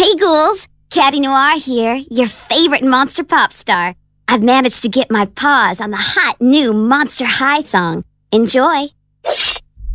Hey, ghouls! Caddy Noir here, your favorite Monster Pop star. I've managed to get my paws on the hot new Monster High song. Enjoy!